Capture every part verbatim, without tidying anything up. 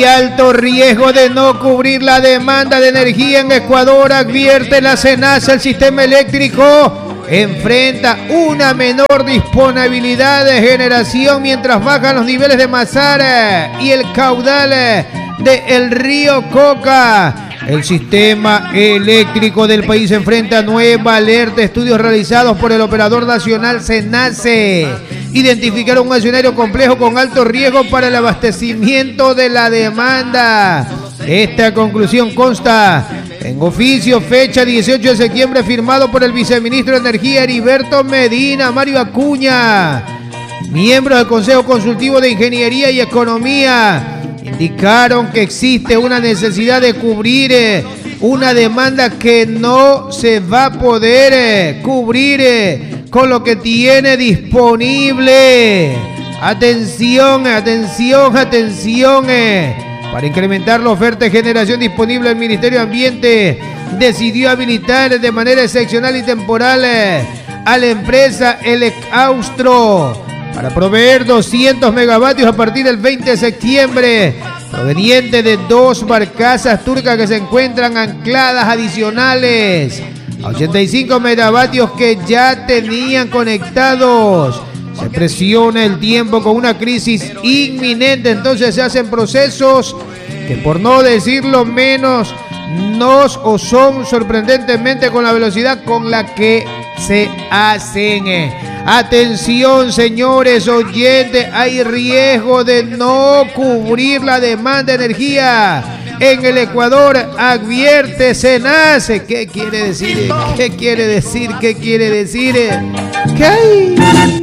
Hay alto riesgo de no cubrir la demanda de energía en Ecuador, advierte la SENACE. El sistema eléctrico enfrenta una menor disponibilidad de generación mientras bajan los niveles de Mazara y el caudal del río Coca. El sistema eléctrico del país enfrenta nueva alerta. Estudios realizados por el operador nacional SENACE identificaron un escenario complejo con alto riesgo para el abastecimiento de la demanda. Esta conclusión consta en oficio fecha dieciocho de septiembre firmado por el viceministro de Energía Heriberto Medina, Mario Acuña. Miembros del Consejo Consultivo de Ingeniería y Economía indicaron que existe una necesidad de cubrir eh, una demanda que no se va a poder eh, cubrir eh, con lo que tiene disponible. Atención, atención, atención. Eh. Para incrementar la oferta de generación disponible, el Ministerio de Ambiente decidió habilitar de manera excepcional y temporal eh, a la empresa Elecaustro para proveer doscientos megavatios a partir del veinte de septiembre, proveniente de dos barcazas turcas que se encuentran ancladas adicionales a ochenta y cinco megavatios que ya tenían conectados. Se presiona el tiempo con una crisis inminente, entonces se hacen procesos que, por no decirlo menos, nos o son sorprendentemente con la velocidad con la que se hacen. Atención, señores oyentes, hay riesgo de no cubrir la demanda de energía en el Ecuador, advierte SENACE. ¿Qué quiere decir? ¿Qué quiere decir? ¿Qué quiere decir? ¿Qué hay?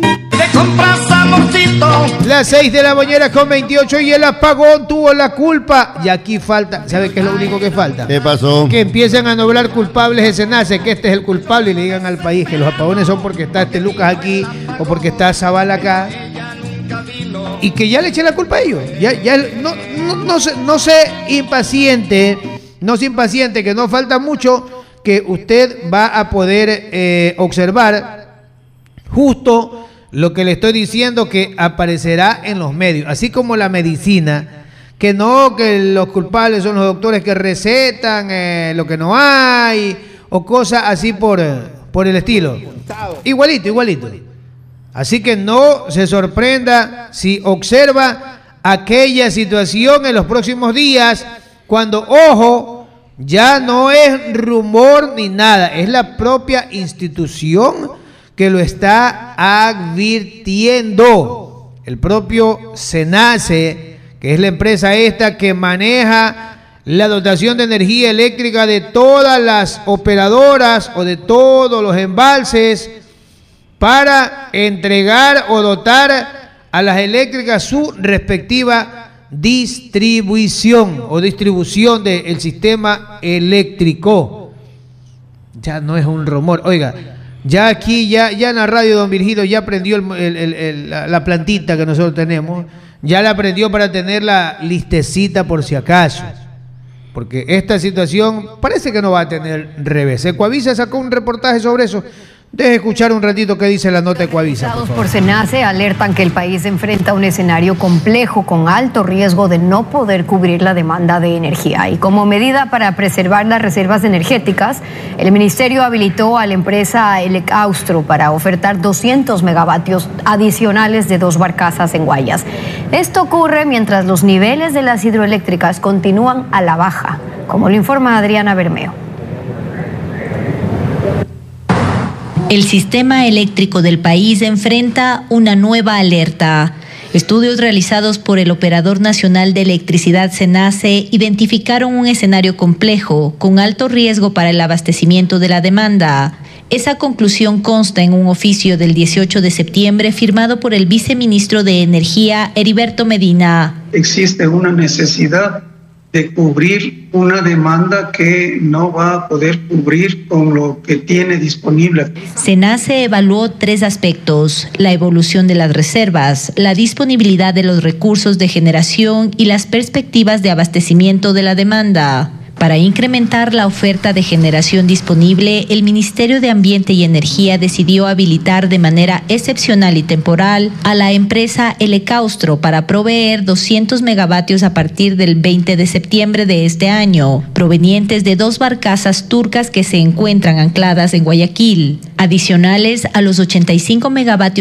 Las seis de la mañana con veintiocho y el apagón tuvo la culpa. Y aquí falta, ¿sabe qué es lo único que falta? ¿Qué pasó? Que empiecen a nombrar culpables de SENACE, que este es el culpable, y le digan al país que los apagones son porque está este Lucas aquí o porque está Zavala acá. Y que ya le echen la culpa a ellos. Ya, ya no, no, no, se, no se impaciente, no se impaciente, que no falta mucho, que usted va a poder eh, observar justo lo que le estoy diciendo, que aparecerá en los medios, así como la medicina, que no, que los culpables son los doctores que recetan eh, lo que no hay, o cosas así por, por el estilo. Igualito, igualito. Así que no se sorprenda si observa aquella situación en los próximos días, cuando, ojo, ya no es rumor ni nada, es la propia institución que lo está advirtiendo. El propio SENACE, que es la empresa esta que maneja la dotación de energía eléctrica de todas las operadoras o de todos los embalses para entregar o dotar a las eléctricas su respectiva distribución o distribución del sistema eléctrico. Ya no es un rumor. Oiga, ya aquí, ya, ya en la radio Don Virgilio ya prendió el, el, el, el, la, la plantita que nosotros tenemos, ya la prendió para tenerla listecita por si acaso, porque esta situación parece que no va a tener revés. Ecuavisa sacó un reportaje sobre eso. Deje escuchar un ratito qué dice la nota de Ecuavisa. Por, por SENACE alertan que el país enfrenta un escenario complejo con alto riesgo de no poder cubrir la demanda de energía. Y como medida para preservar las reservas energéticas, el ministerio habilitó a la empresa Elecaustro para ofertar doscientos megavatios adicionales de dos barcazas en Guayas. Esto ocurre mientras los niveles de las hidroeléctricas continúan a la baja, como lo informa Adriana Bermeo. El sistema eléctrico del país enfrenta una nueva alerta. Estudios realizados por el Operador Nacional de Electricidad SENACE identificaron un escenario complejo, con alto riesgo para el abastecimiento de la demanda. Esa conclusión consta en un oficio del dieciocho de septiembre firmado por el viceministro de Energía, Heriberto Medina. Existe una necesidad de cubrir una demanda que no va a poder cubrir con lo que tiene disponible. SENACE evaluó tres aspectos: la evolución de las reservas, la disponibilidad de los recursos de generación y las perspectivas de abastecimiento de la demanda. Para incrementar la oferta de generación disponible, el Ministerio de Ambiente y Energía decidió habilitar de manera excepcional y temporal a la empresa Elecaustro para proveer doscientos megavatios a partir del veinte de septiembre de este año, provenientes de dos barcazas turcas que se encuentran ancladas en Guayaquil, adicionales a los ochenta y cinco megavatios